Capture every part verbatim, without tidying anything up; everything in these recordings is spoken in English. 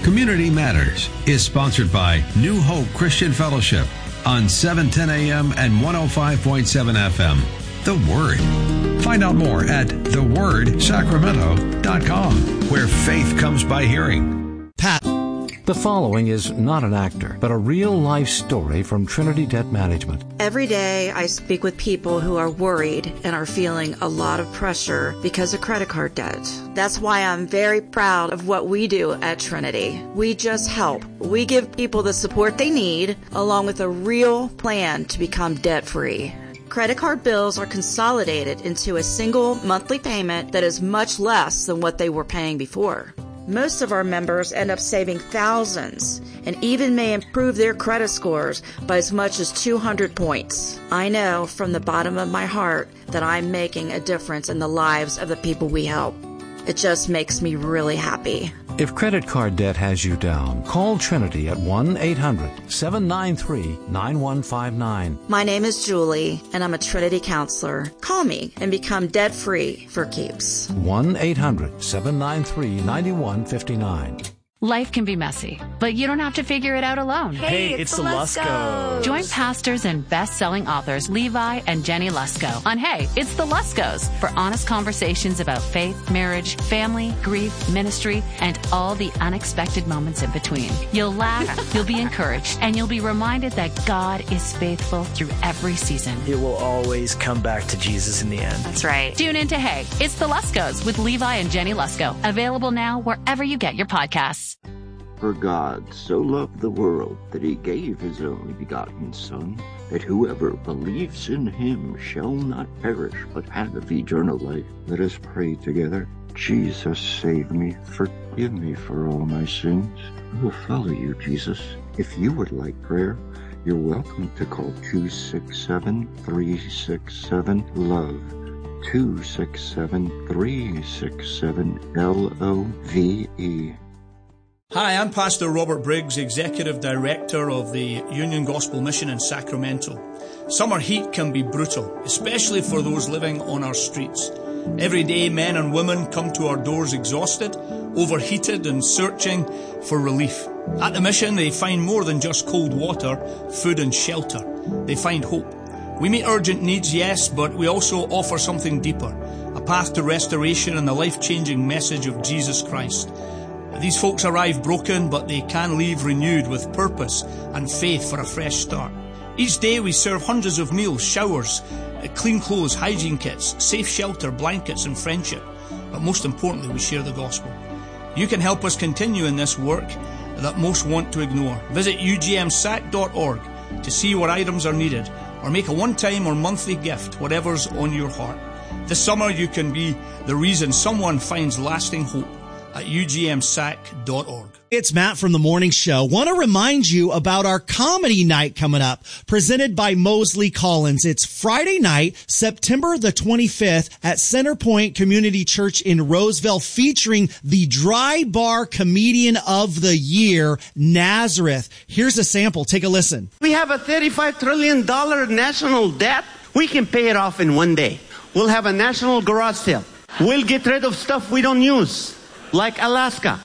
Community Matters is sponsored by New Hope Christian Fellowship on seven ten a.m. and one oh five point seven F M. The Word. Find out more at the word sacramento dot com, where faith comes by hearing. Pat. The following is not an actor, but a real-life story from Trinity Debt Management. Every day I speak with people who are worried and are feeling a lot of pressure because of credit card debt. That's why I'm very proud of what we do at Trinity. We just help. We give people the support they need, along with a real plan to become debt-free. Credit card bills are consolidated into a single monthly payment that is much less than what they were paying before. Most of our members end up saving thousands and even may improve their credit scores by as much as two hundred points. I know from the bottom of my heart that I'm making a difference in the lives of the people we help. It just makes me really happy. If credit card debt has you down, call Trinity at one eight hundred seven nine three nine one five nine. My name is Julie, and I'm a Trinity counselor. Call me and become debt-free for keeps. one eight hundred seven nine three nine one five nine. Life can be messy, but you don't have to figure it out alone. Hey, it's, it's the Luskos. Join pastors and best-selling authors Levi and Jenny Lusko on Hey, It's the Luskos for honest conversations about faith, marriage, family, grief, ministry, and all the unexpected moments in between. You'll laugh, you'll be encouraged, and you'll be reminded that God is faithful through every season. It will always come back to Jesus in the end. That's right. Tune in to Hey, It's the Luskos with Levi and Jenny Lusko. Available now wherever you get your podcasts. For God so loved the world that he gave his only begotten Son, that whoever believes in him shall not perish but have eternal life. Let us pray together. Jesus, save me. Forgive me for all my sins. I will follow you, Jesus. If you would like prayer, you're welcome to call two six seven, three six seven, LOVE. two six seven, three six seven, L O V E. Hi, I'm Pastor Robert Briggs, Executive Director of the Union Gospel Mission in Sacramento. Summer heat can be brutal, especially for those living on our streets. Every day, men and women come to our doors exhausted, overheated, and searching for relief. At the mission, they find more than just cold water, food, and shelter. They find hope. We meet urgent needs, yes, but we also offer something deeper, a path to restoration and the life-changing message of Jesus Christ. These folks arrive broken, but they can leave renewed with purpose and faith for a fresh start. Each day we serve hundreds of meals, showers, clean clothes, hygiene kits, safe shelter, blankets, and friendship. But most importantly, we share the gospel. You can help us continue in this work that most want to ignore. Visit U G M sac dot org to see what items are needed, or make a one-time or monthly gift, whatever's on your heart. This summer you can be the reason someone finds lasting hope at U G M sac dot org. It's Matt from The Morning Show. Want to remind you about our comedy night coming up, presented by Mosley Collins. It's Friday night, September the twenty-fifth at Centerpoint Community Church in Roseville, featuring the Dry Bar Comedian of the Year, Nazareth. Here's a sample. Take a listen. We have a thirty-five trillion dollars national debt. We can pay it off in one day. We'll have a national garage sale. We'll get rid of stuff we don't use, like Alaska.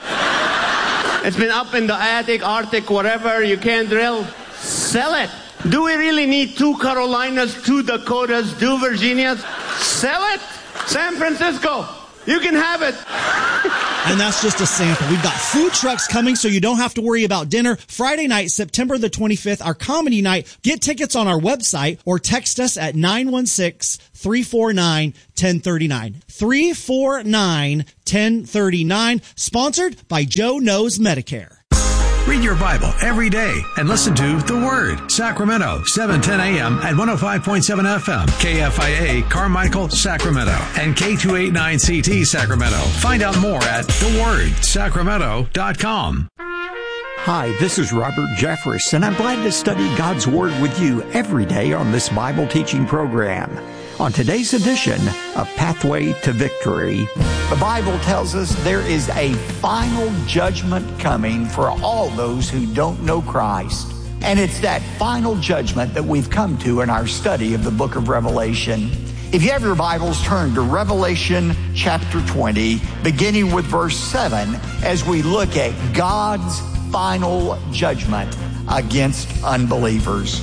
It's been up in the attic, Arctic, whatever. You can't drill. Sell it. Do we really need two Carolinas, two Dakotas, two Virginias? Sell it. San Francisco. You can have it. And that's just a sample. We've got food trucks coming, so you don't have to worry about dinner. Friday night, September the twenty-fifth, our comedy night. Get tickets on our website or text us at nine one six, three four nine, one oh three nine. three four nine, one oh three nine. Sponsored by Joe Knows Medicare. Read your Bible every day and listen to The Word. Sacramento, seven ten a.m. and one oh five point seven F M. K F I A, Carmichael, Sacramento. And K two eighty-nine C T, Sacramento. Find out more at the word sacramento dot com. Hi, this is Robert Jeffress, and I'm glad to study God's Word with you every day on this Bible teaching program. On today's edition of Pathway to Victory, the Bible tells us there is a final judgment coming for all those who don't know Christ. And it's that final judgment that we've come to in our study of the book of Revelation. If you have your Bibles, turn to Revelation chapter twenty, beginning with verse seven, as we look at God's final judgment against unbelievers.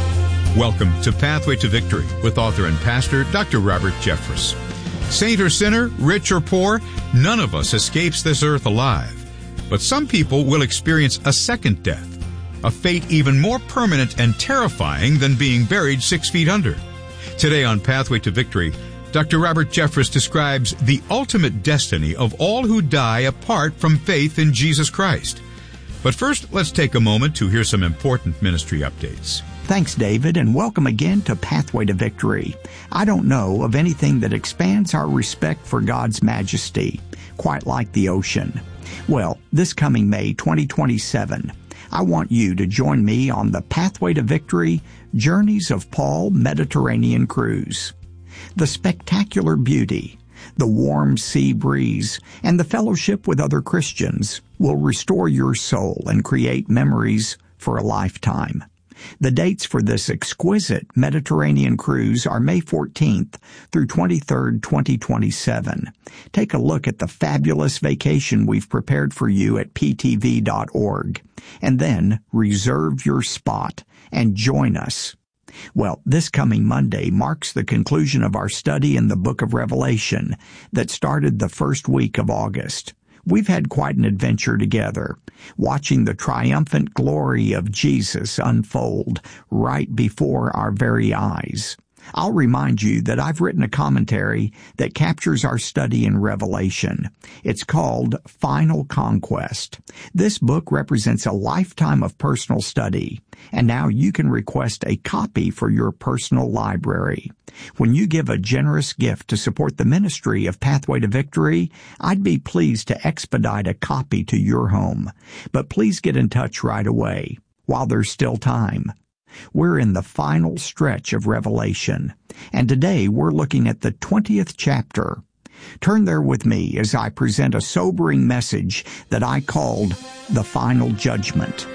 Welcome to Pathway to Victory with author and pastor Doctor Robert Jeffress. Saint or sinner, rich or poor, none of us escapes this earth alive. But some people will experience a second death, a fate even more permanent and terrifying than being buried six feet under. Today on Pathway to Victory, Doctor Robert Jeffress describes the ultimate destiny of all who die apart from faith in Jesus Christ. But first, let's take a moment to hear some important ministry updates. Thanks, David, and welcome again to Pathway to Victory. I don't know of anything that expands our respect for God's majesty, quite like the ocean. Well, this coming May twenty twenty-seven, I want you to join me on the Pathway to Victory Journeys of Paul Mediterranean Cruise. The spectacular beauty, the warm sea breeze, and the fellowship with other Christians will restore your soul and create memories for a lifetime. The dates for this exquisite Mediterranean cruise are May fourteenth through twenty-third, twenty twenty-seven. Take a look at the fabulous vacation we've prepared for you at p t v dot org, and then reserve your spot and join us. Well, this coming Monday marks the conclusion of our study in the book of Revelation that started the first week of August. We've had quite an adventure together, watching the triumphant glory of Jesus unfold right before our very eyes. I'll remind you that I've written a commentary that captures our study in Revelation. It's called Final Conquest. This book represents a lifetime of personal study, and now you can request a copy for your personal library. When you give a generous gift to support the ministry of Pathway to Victory, I'd be pleased to expedite a copy to your home. But please get in touch right away, while there's still time. We're in the final stretch of Revelation, and today we're looking at the twentieth chapter. Turn there with me as I present a sobering message that I called The Final Judgment.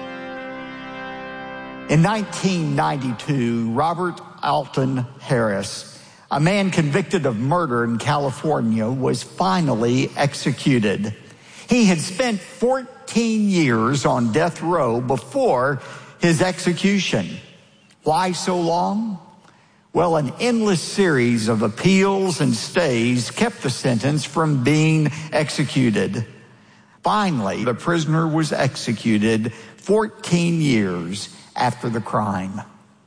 In nineteen ninety-two, Robert Alton Harris, a man convicted of murder in California, was finally executed. He had spent fourteen years on death row before his execution. Why so long? Well, an endless series of appeals and stays kept the sentence from being executed. Finally, the prisoner was executed fourteen years after the crime.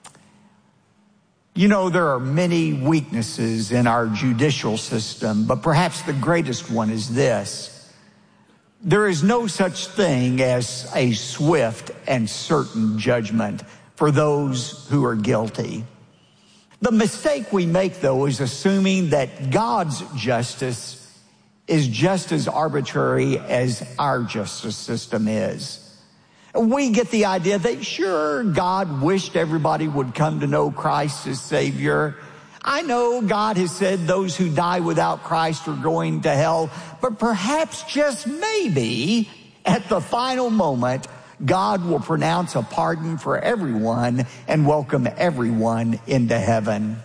You know, there are many weaknesses in our judicial system, but perhaps the greatest one is this. There is no such thing as a swift and certain judgment for those who are guilty. The mistake we make, though, is assuming that God's justice is just as arbitrary as our justice system is. We get the idea that, sure, God wished everybody would come to know Christ as Savior. I know God has said those who die without Christ are going to hell, but perhaps just maybe at the final moment, God will pronounce a pardon for everyone and welcome everyone into heaven.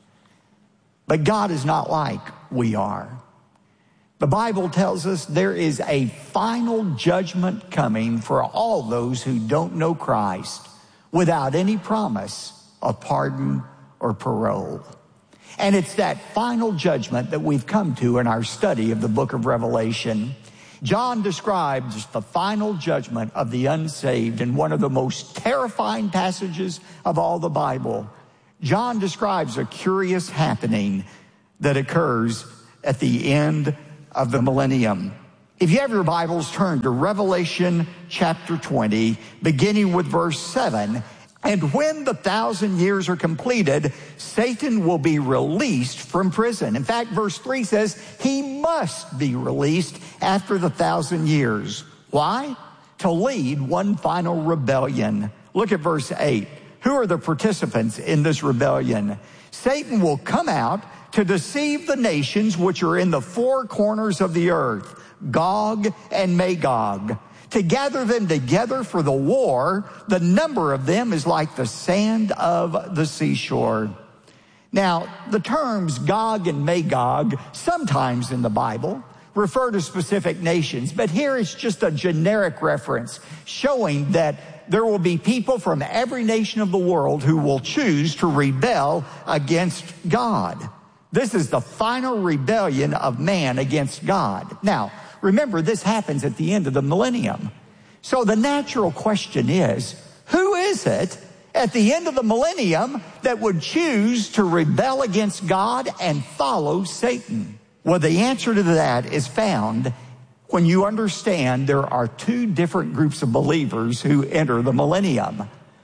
But God is not like we are. The Bible tells us there is a final judgment coming for all those who don't know Christ without any promise of pardon or parole. And it's that final judgment that we've come to in our study of the book of Revelation. John describes the final judgment of the unsaved in one of the most terrifying passages of all the Bible. John describes a curious happening that occurs at the end of the millennium. If you have your Bibles, turn to Revelation chapter twenty, beginning with verse seven. And when the thousand years are completed, Satan will be released from prison. In fact, verse three says he must be released after the thousand years. Why? To lead one final rebellion. Look at verse eight. Who are the participants in this rebellion? Satan will come out to deceive the nations which are in the four corners of the earth, Gog and Magog, to gather them together for the war. The number of them is like the sand of the seashore. Now, the terms Gog and Magog, sometimes in the Bible, refer to specific nations, but here it's just a generic reference showing that there will be people from every nation of the world who will choose to rebel against God. This is the final rebellion of man against God. Now, remember, this happens at the end of the millennium. So the natural question is, who is it at the end of the millennium that would choose to rebel against God and follow Satan? Well, the answer to that is found when you understand there are two different groups of believers who enter the millennium.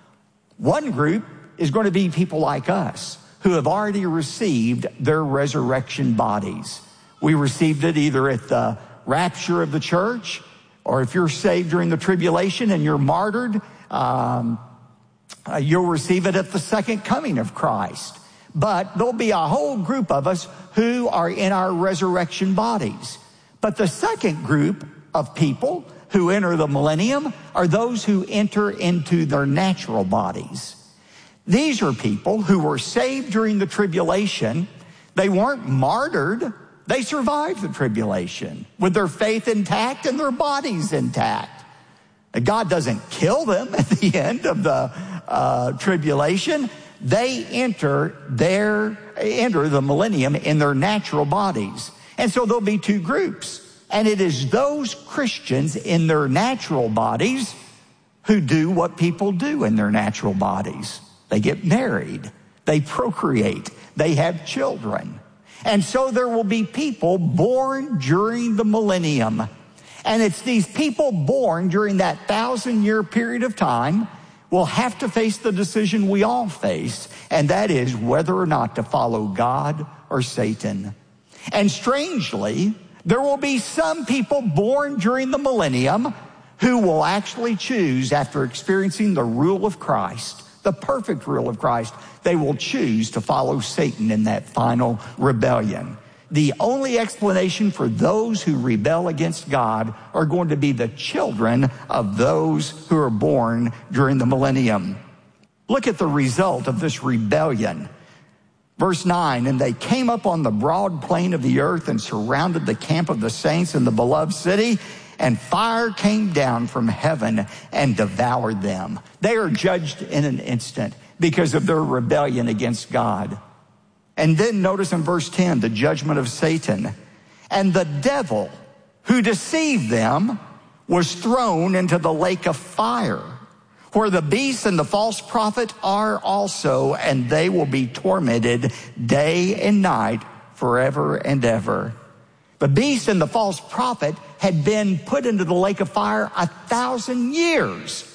One group is going to be people like us who have already received their resurrection bodies. We received it either at the rapture of the church, or if you're saved during the tribulation and you're martyred, um, uh, you'll receive it at the second coming of Christ. But there'll be a whole group of us who are in our resurrection bodies. But the second group of people who enter the millennium are those who enter into their natural bodies. These are people who were saved during the tribulation. They weren't martyred. They survived the tribulation with their faith intact and their bodies intact. God doesn't kill them at the end of the uh, tribulation. They enter their enter the millennium in their natural bodies. And so there'll be two groups. And it is those Christians in their natural bodies who do what people do in their natural bodies. They get married. They procreate. They have children. And so there will be people born during the millennium. And it's these people born during that thousand-year period of time will have to face the decision we all face, and that is whether or not to follow God or Satan. And strangely, there will be some people born during the millennium who will actually choose, after experiencing the rule of Christ, the perfect rule of Christ, they will choose to follow Satan in that final rebellion. The only explanation for those who rebel against God are going to be the children of those who are born during the millennium. Look at the result of this rebellion. Verse nine, and they came up on the broad plain of the earth and surrounded the camp of the saints in the beloved city, and fire came down from heaven and devoured them. They are judged in an instant because of their rebellion against God. And then notice in verse ten, the judgment of Satan. And the devil who deceived them was thrown into the lake of fire, where the beast and the false prophet are also, and they will be tormented day and night forever and ever. The beast and the false prophet had been put into the lake of fire a thousand years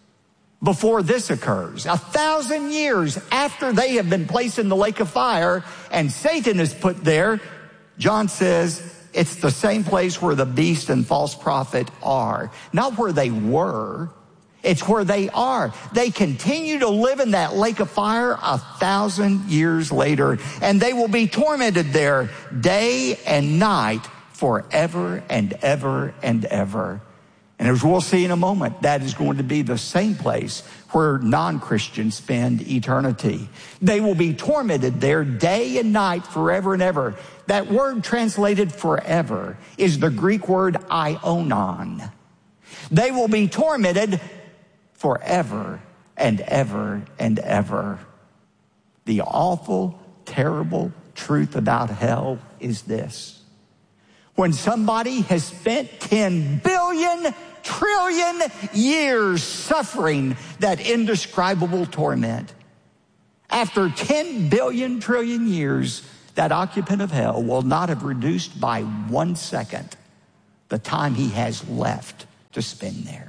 before this occurs. A thousand years after they have been placed in the lake of fire and Satan is put there, John says it's the same place where the beast and false prophet are. Not where they were. It's where they are. They continue to live in that lake of fire a thousand years later, and they will be tormented there day and night forever and ever and ever. And as we'll see in a moment, that is going to be the same place where non-Christians spend eternity. They will be tormented there day and night forever and ever. That word translated forever is the Greek word ionon. They will be tormented forever and ever and ever. The awful, terrible truth about hell is this. When somebody has spent ten billion trillion years suffering that indescribable torment, after ten billion trillion years, that occupant of hell will not have reduced by one second the time he has left to spend there.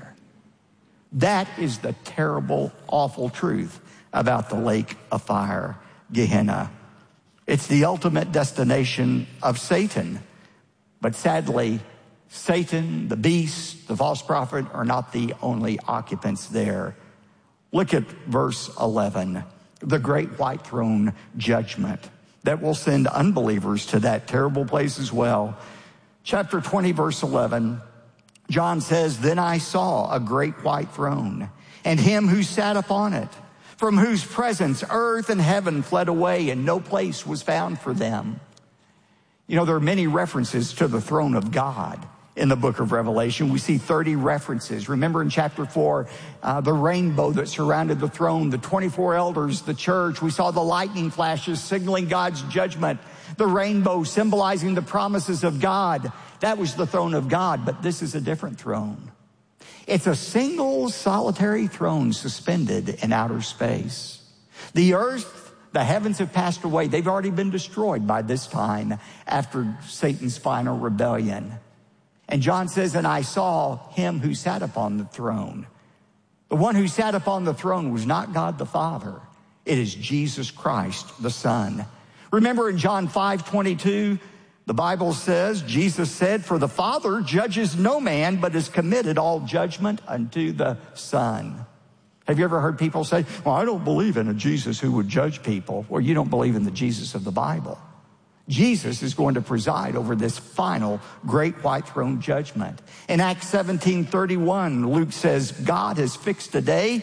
That is the terrible, awful truth about the lake of fire, Gehenna. It's the ultimate destination of Satan. But sadly, Satan, the beast, the false prophet are not the only occupants there. Look at verse eleven, the great white throne judgment that will send unbelievers to that terrible place as well. Chapter twenty, verse eleven, John says, then I saw a great white throne, and him who sat upon it. from whose presence earth and heaven fled away, and no place was found for them. You know, there are many references to the throne of God in the book of Revelation. We see thirty references. Remember in chapter four, uh, the rainbow that surrounded the throne, the twenty-four elders, the church. We saw the lightning flashes signaling God's judgment, the rainbow symbolizing the promises of God. That was the throne of God, but this is a different throne. It's a single solitary throne suspended in outer space. The earth, the heavens have passed away. They've already been destroyed by this time after Satan's final rebellion. And John says, and I saw him who sat upon the throne. The one who sat upon the throne was not God the Father. It is Jesus Christ, the Son. Remember in John five twenty-two, the Bible says, Jesus said, for the Father judges no man, but has committed all judgment unto the Son. Have you ever heard people say, well, I don't believe in a Jesus who would judge people? Well, you don't believe in the Jesus of the Bible. Jesus is going to preside over this final great white throne judgment. In Acts seventeen thirty-one, Luke says, God has fixed a day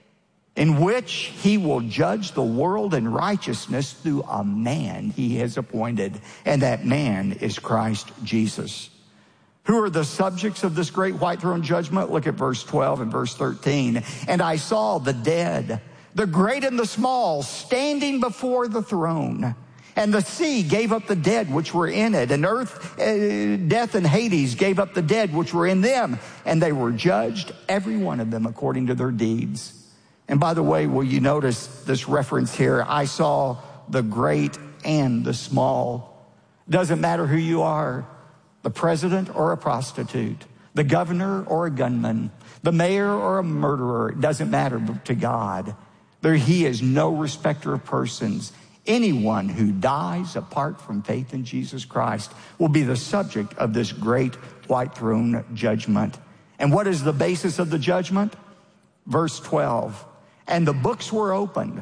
in which he will judge the world in righteousness through a man he has appointed, and that man is Christ Jesus. Who are the subjects of this great white throne judgment? Look at verse twelve and verse thirteen. And I saw the dead, the great and the small, standing before the throne. And the sea gave up the dead which were in it, and earth, uh, death, and Hades gave up the dead which were in them, and they were judged, every one of them, according to their deeds. And by the way, will you notice this reference here? I saw the great and the small. Doesn't matter who you are, the president or a prostitute, the governor or a gunman, the mayor or a murderer. It doesn't matter to God. There, he is no respecter of persons. Anyone who dies apart from faith in Jesus Christ will be the subject of this great white throne judgment. And what is the basis of the judgment? Verse twelve. And the books were opened.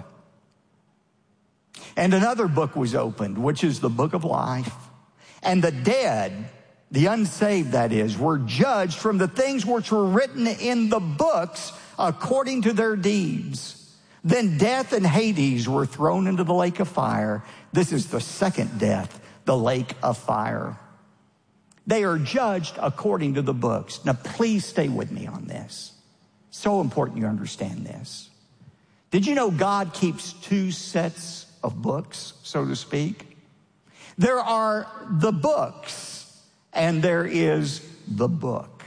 And another book was opened, which is the book of life. And the dead, the unsaved that is, were judged from the things which were written in the books according to their deeds. Then death and Hades were thrown into the lake of fire. This is the second death, the lake of fire. They are judged according to the books. Now, please stay with me on this. So important you understand this. Did you know God keeps two sets of books, so to speak? There are the books, and there is the book.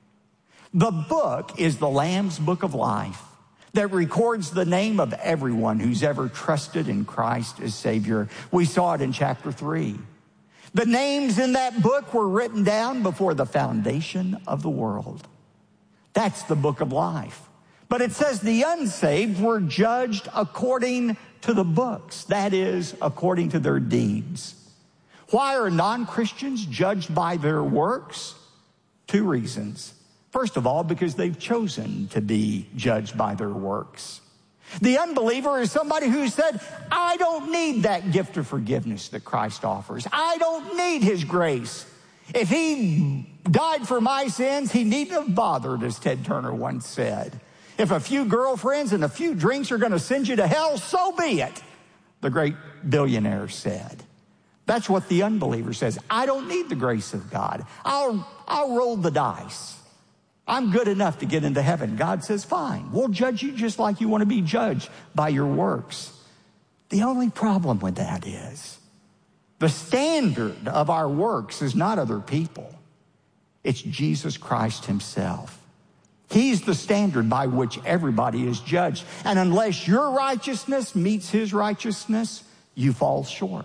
The book is the Lamb's book of life that records the name of everyone who's ever trusted in Christ as Savior. We saw it in chapter three. The names in that book were written down before the foundation of the world. That's the book of life. But it says the unsaved were judged according to the books, that is, according to their deeds. Why are non-Christians judged by their works? Two reasons. First of all, because they've chosen to be judged by their works. The unbeliever is somebody who said, I don't need that gift of forgiveness that Christ offers. I don't need his grace. If he died for my sins, he needn't have bothered, as Ted Turner once said. If a few girlfriends and a few drinks are going to send you to hell, so be it, the great billionaire said. That's what the unbeliever says. I don't need the grace of God. I'll, I'll roll the dice. I'm good enough to get into heaven. God says, fine, we'll judge you just like you want to be judged by your works. The only problem with that is the standard of our works is not other people. It's Jesus Christ himself. He's the standard by which everybody is judged. And unless your righteousness meets his righteousness, you fall short.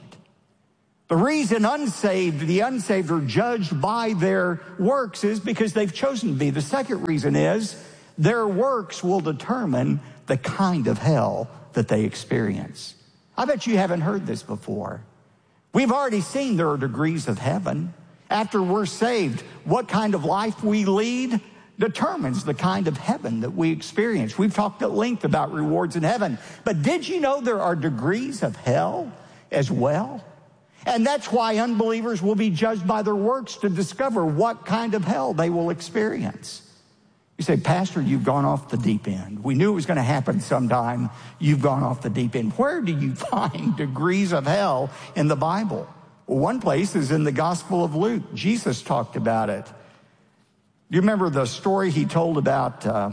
The reason unsaved, the unsaved are judged by their works is because they've chosen to be. The second reason is their works will determine the kind of hell that they experience. I bet you haven't heard this before. We've already seen there are degrees of heaven. After we're saved, what kind of life we lead determines the kind of heaven that we experience. We've talked at length about rewards in heaven. But did you know there are degrees of hell as well? And that's why unbelievers will be judged by their works to discover what kind of hell they will experience. You say, Pastor, you've gone off the deep end. We knew it was going to happen sometime. You've gone off the deep end. Where do you find degrees of hell in the Bible? Well, one place is in the Gospel of Luke. Jesus talked about it. Do you remember the story he told about uh,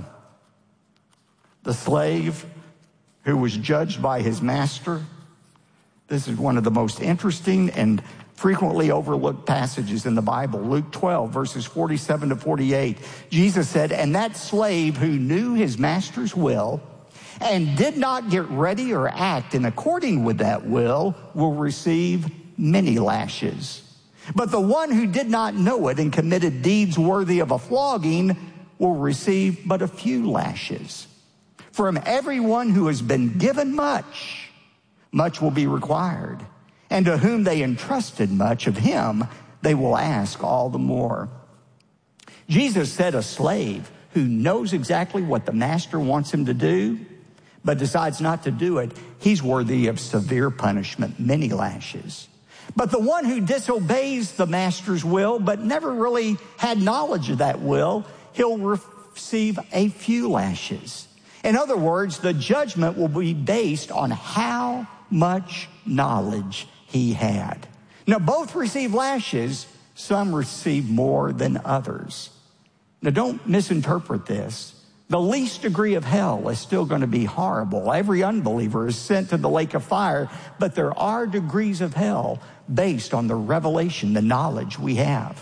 the slave who was judged by his master? This is one of the most interesting and frequently overlooked passages in the Bible. Luke twelve, verses forty-seven to forty-eight. Jesus said, and that slave who knew his master's will and did not get ready or act in according with that will will receive many lashes. But the one who did not know it and committed deeds worthy of a flogging will receive but a few lashes. From everyone who has been given much, much will be required. And to whom they entrusted much, of him they will ask all the more. Jesus said a slave who knows exactly what the master wants him to do, but decides not to do it, he's worthy of severe punishment, many lashes. But the one who disobeys the master's will, but never really had knowledge of that will, he'll receive a few lashes. In other words, the judgment will be based on how much knowledge he had. Now, both receive lashes. Some receive more than others. Now, don't misinterpret this. The least degree of hell is still going to be horrible. Every unbeliever is sent to the lake of fire, but there are degrees of hell based on the revelation, the knowledge we have.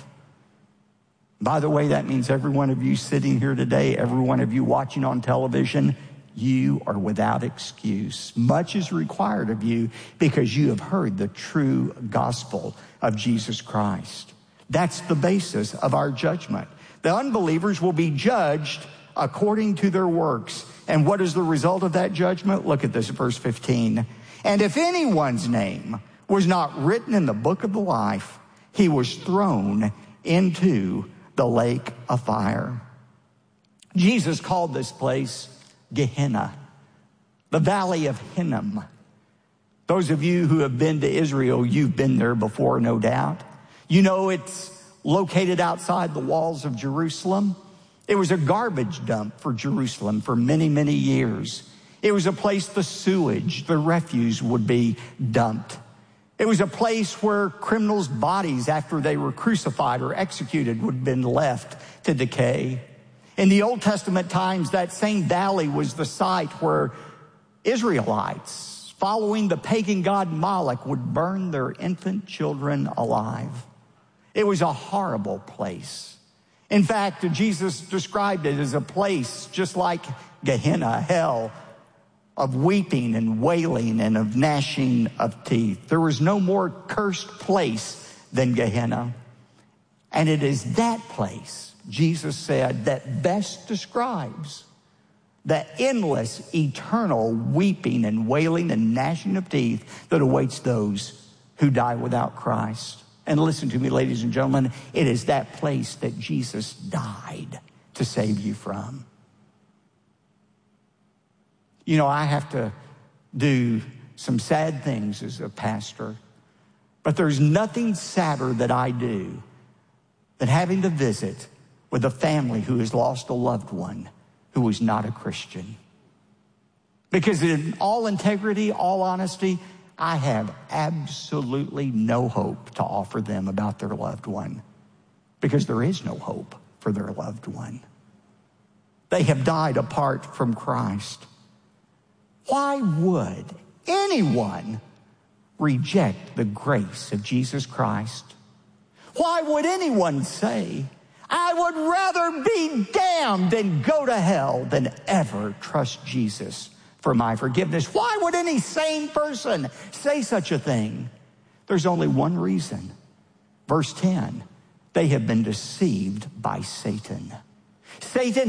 By the way, that means every one of you sitting here today, every one of you watching on television, you are without excuse. Much is required of you because you have heard the true gospel of Jesus Christ. That's the basis of our judgment. The unbelievers will be judged according to their works. And what is the result of that judgment? Look at this, verse fifteen. And if anyone's name was not written in the book of the life, he was thrown into the lake of fire. Jesus called this place Gehenna, the valley of Hinnom. Those of you who have been to Israel, you've been there before, no doubt. You know it's located outside the walls of Jerusalem. It was a garbage dump for Jerusalem for many, many years. It was a place the sewage, the refuse would be dumped. It was a place where criminals' bodies, after they were crucified or executed, would have been left to decay. In the Old Testament times, that same valley was the site where Israelites, following the pagan god Moloch, would burn their infant children alive. It was a horrible place. In fact, Jesus described it as a place just like Gehenna, hell, of weeping and wailing and of gnashing of teeth. There was no more cursed place than Gehenna. And it is that place, Jesus said, that best describes the endless, eternal weeping and wailing and gnashing of teeth that awaits those who die without Christ. And listen to me, ladies and gentlemen, it is that place that Jesus died to save you from. You know, I have to do some sad things as a pastor, but there's nothing sadder that I do than having to visit with a family who has lost a loved one who was not a Christian. Because in all integrity, all honesty, I have absolutely no hope to offer them about their loved one, because there is no hope for their loved one. They have died apart from Christ. Why would anyone reject the grace of Jesus Christ? Why would anyone say, I would rather be damned and go to hell than ever trust Jesus for my forgiveness? Why would any sane person say such a thing? There's only one reason. Verse ten, they have been deceived by Satan. Satan